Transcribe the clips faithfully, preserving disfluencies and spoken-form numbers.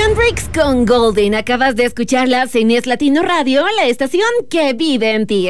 Hendrix con Golden. Acabas de escucharlas en Es Latino Radio, la estación que vive en ti.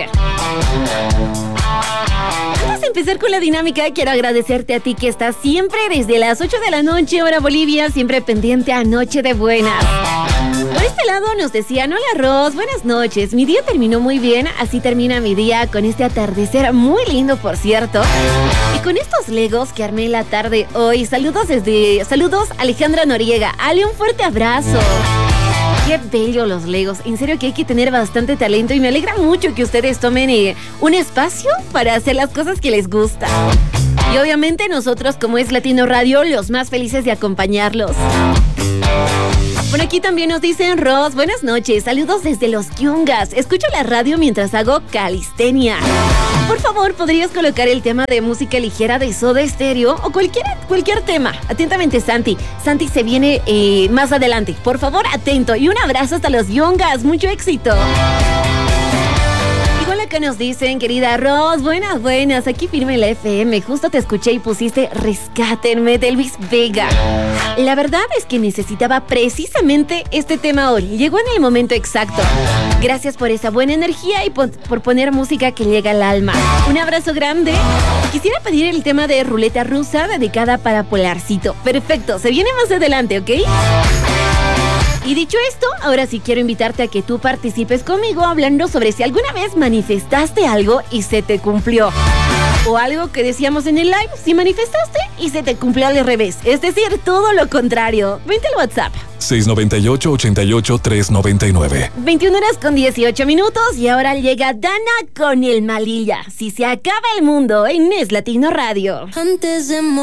Antes de empezar con la dinámica, quiero agradecerte a ti que estás siempre desde las ocho de la noche, hora Bolivia, siempre pendiente a Noche de Buenas. Por este lado nos decían: hola Ros, buenas noches, mi día terminó muy bien, así termina mi día con este atardecer muy lindo, por cierto. Y con estos legos que armé la tarde hoy, saludos desde, saludos Alejandra Noriega, Ale, un fuerte abrazo. Qué bello los legos, en serio que hay que tener bastante talento y me alegra mucho que ustedes tomen eh, un espacio para hacer las cosas que les gusta. Y obviamente nosotros, como Es Latino Radio, los más felices de acompañarlos. Por aquí también nos dicen: Ros, buenas noches, saludos desde Los Yungas. Escucho la radio mientras hago calistenia. Por favor, ¿podrías colocar el tema de música ligera de Soda Stereo o cualquier, cualquier tema? Atentamente, Santi. Santi se viene eh, más adelante. Por favor, atento. Y un abrazo hasta Los Yungas. Mucho éxito. Que nos dicen, querida Ros, buenas, buenas, aquí firme la F M, justo te escuché y pusiste Rescátenme de Luis Vega. La verdad es que necesitaba precisamente este tema hoy, llegó en el momento exacto. Gracias por esa buena energía y por, por poner música que llega al alma. Un abrazo grande. Quisiera pedir el tema de Ruleta Rusa dedicada para Polarcito. Perfecto, se viene más adelante, ¿ok? Y dicho esto, ahora sí quiero invitarte a que tú participes conmigo hablando sobre si alguna vez manifestaste algo y se te cumplió. O algo que decíamos en el live, si manifestaste y se te cumplió al revés. Es decir, todo lo contrario. Vente al WhatsApp. seis nueve ocho, ochenta y ocho, tres noventa y nueve. veintiuna horas con dieciocho minutos y ahora llega Dana con el Malilla. Si se acaba el mundo en Es Latino Radio. Antes de